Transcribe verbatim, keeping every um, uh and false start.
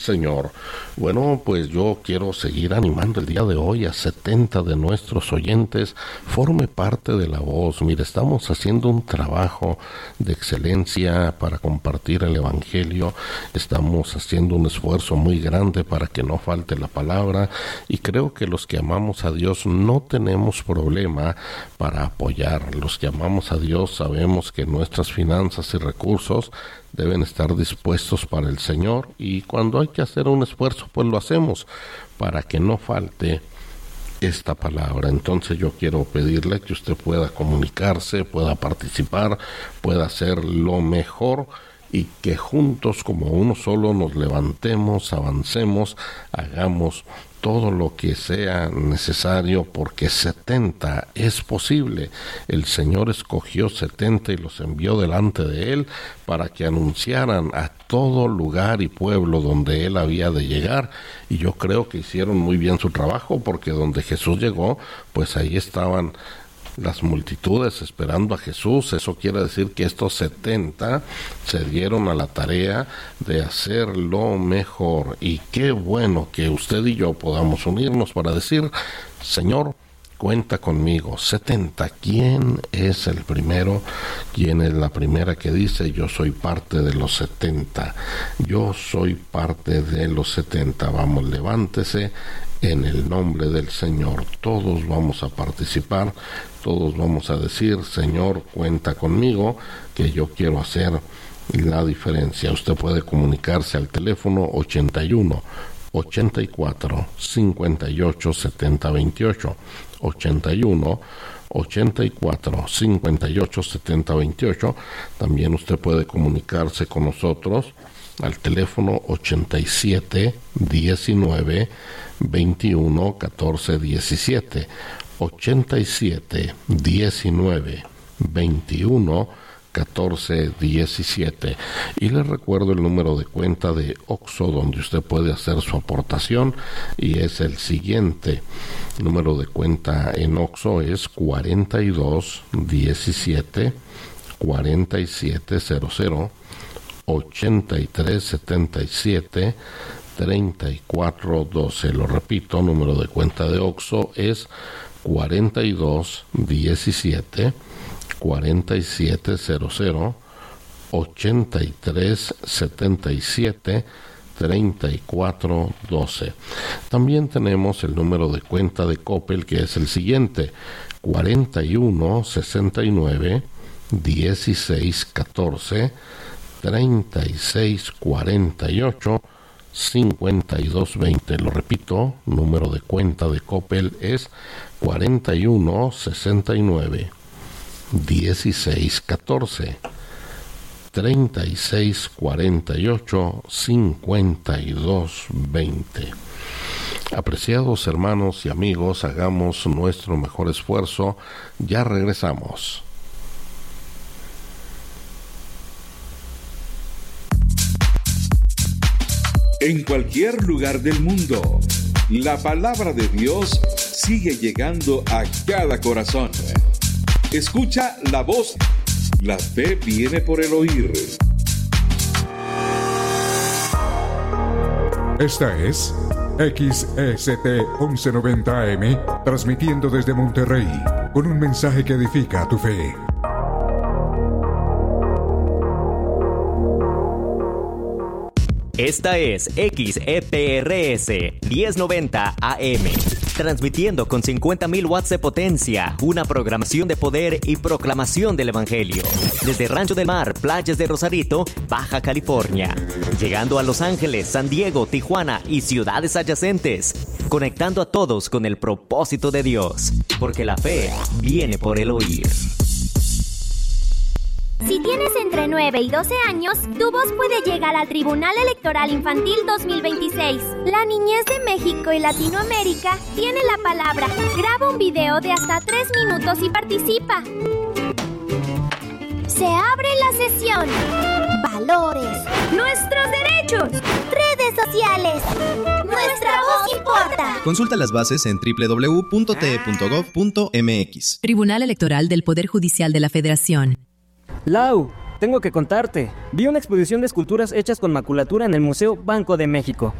Señor. Bueno, pues yo quiero seguir animando el día de hoy a setenta de nuestros oyentes. Forme parte de La Voz. Mire, estamos haciendo un trabajo de excelencia para compartir el Evangelio. Estamos haciendo un esfuerzo muy grande para que no falte la palabra. Y creo que los que amamos a Dios no tenemos problema para apoyar. Los que amamos a Dios sabemos que nuestras finanzas y recursos deben estar dispuestos para el Señor, y cuando hay que hacer un esfuerzo, pues lo hacemos para que no falte esta palabra. Entonces yo quiero pedirle que usted pueda comunicarse, pueda participar, pueda hacer lo mejor, y que juntos como uno solo nos levantemos, avancemos, hagamos todo lo que sea necesario, porque setenta es posible. El Señor escogió setenta y los envió delante de Él para que anunciaran a todo lugar y pueblo donde Él había de llegar, y yo creo que hicieron muy bien su trabajo, porque donde Jesús llegó, pues ahí estaban las multitudes esperando a Jesús. Eso quiere decir que estos setenta se dieron a la tarea de hacer lo mejor, y qué bueno que usted y yo podamos unirnos para decir: Señor, cuenta conmigo. setenta, ¿quién es el primero? ¿Quién es la primera que dice: yo soy parte de los setenta? Yo soy parte de los setenta. Vamos, levántese en el nombre del Señor. Todos vamos a participar, todos vamos a decir: Señor, cuenta conmigo, que yo quiero hacer la diferencia. Usted puede comunicarse al teléfono ochenta y uno, ochenta y cuatro, cincuenta y ocho, setenta, veintiocho, ochenta y uno, ochenta y cuatro, cincuenta y ocho, setenta, veintiocho. También usted puede comunicarse con nosotros al teléfono ochenta y siete, diecinueve, veintiuno, catorce, diecisiete, ochenta y siete, diecinueve, veintiuno, catorce, diecisiete. Y les recuerdo el número de cuenta de Oxxo, donde usted puede hacer su aportación, y es el siguiente. El número de cuenta en Oxxo es cuarenta y dos, diecisiete, cuarenta y siete cero cero, ochenta y tres, setenta y siete, treinta y cuatro, doce. Lo repito, número de cuenta de Oxxo es cuarenta y dos, diecisiete, cuarenta y siete cero cero, ochenta y tres, setenta y siete, treinta y cuatro, doce. También tenemos el número de cuenta de Coppel, que es el siguiente: cuarenta y uno, sesenta y nueve, dieciséis, catorce, treinta y seis, cuarenta y ocho, cincuenta y dos, veinte. Lo repito, número de cuenta de Coppel es cuarenta y uno, sesenta y nueve, dieciséis, catorce, treinta y seis, cuarenta y ocho, cincuenta y dos, veinte. Apreciados hermanos y amigos, hagamos nuestro mejor esfuerzo. Ya regresamos. En cualquier lugar del mundo, la palabra de Dios sigue llegando a cada corazón. Escucha la voz. La fe viene por el oír. Esta es X E S T once noventa A M, transmitiendo desde Monterrey, con un mensaje que edifica tu fe. Esta es X E P R S diez noventa A M, transmitiendo con cincuenta mil watts de potencia, una programación de poder y proclamación del Evangelio. Desde Rancho del Mar, playas de Rosarito, Baja California, llegando a Los Ángeles, San Diego, Tijuana y ciudades adyacentes, conectando a todos con el propósito de Dios, porque la fe viene por el oír. Si tienes entre nueve y doce años, tu voz puede llegar al Tribunal Electoral Infantil dos mil veintiséis. La niñez de México y Latinoamérica tiene la palabra. Graba un video de hasta tres minutos y participa. Se abre la sesión. Valores. Nuestros derechos. Redes sociales. Nuestra voz importa. Consulta las bases en doble u doble u doble u punto t e punto gov punto m x. Tribunal Electoral del Poder Judicial de la Federación. Lau, tengo que contarte. Vi una exposición de esculturas hechas con maculatura en el Museo Banco de México.